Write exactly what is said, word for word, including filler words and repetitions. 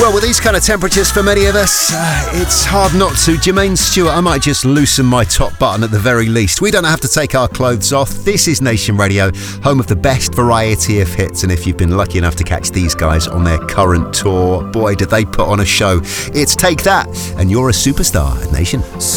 Well, with these kind of temperatures for many of us, uh, it's hard not to. Jermaine Stewart, I might just loosen my top button at the very least. We don't have to take our clothes off. This is Nation Radio, home of the best variety of hits. And if you've been lucky enough to catch these guys on their current tour, boy, did they put on a show. It's Take That, and you're a superstar at Nation.